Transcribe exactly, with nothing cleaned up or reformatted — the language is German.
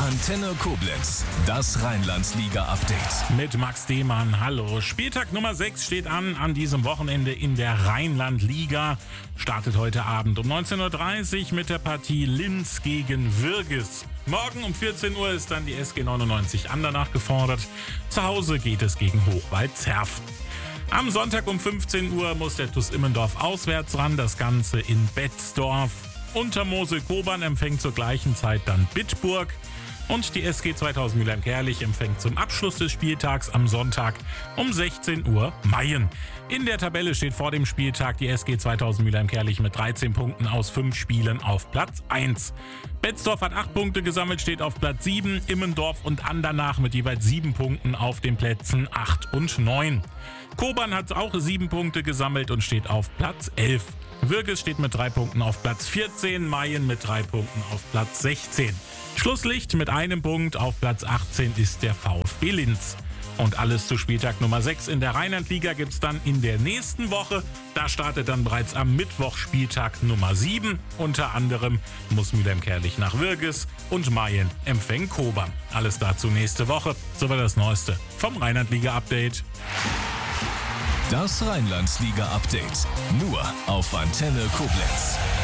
Antenne Koblenz, das Rheinland-Liga-Update. Mit Max Demann, hallo. Spieltag Nummer sechs steht an an diesem Wochenende in der Rheinland-Liga. Startet heute Abend um neunzehn Uhr dreißig mit der Partie Linz gegen Wirges. Morgen um vierzehn Uhr ist dann die S G neunundneunzig Andernach gefordert. Zu Hause geht es gegen Hochwald-Zerf. Am Sonntag um fünfzehn Uhr muss der TuS Immendorf auswärts ran, das Ganze in Betzdorf. Untermosel-Kobern empfängt zur gleichen Zeit dann Bitburg. Und die S G zweitausend Mülheim-Kärlich empfängt zum Abschluss des Spieltags am Sonntag um sechzehn Uhr Mayen. In der Tabelle steht vor dem Spieltag die S G zweitausend Mülheim-Kärlich mit dreizehn Punkten aus fünf Spielen auf Platz eins. Betzdorf hat acht Punkte gesammelt, steht auf Platz sieben. Immendorf und Andernach mit jeweils sieben Punkten auf den Plätzen acht und neun. Kobern hat auch sieben Punkte gesammelt und steht auf Platz elf. Wirges steht mit drei Punkten auf Platz vierzehn, Mayen mit drei Punkten auf Platz sechzehn. Schlusslicht mit einem Punkt auf Platz achtzehn ist der VfB Linz. Und alles zu Spieltag Nummer sechs in der Rheinland-Liga gibt's dann in der nächsten Woche. Da startet dann bereits am Mittwoch Spieltag Nummer sieben. Unter anderem muss Mülheim-Kärlich nach Wirges und Mayen empfängt Kobern. Alles dazu nächste Woche. Soweit das Neueste vom Rheinland-Liga-Update. Das Rheinland-Liga-Update. Nur auf Antenne Koblenz.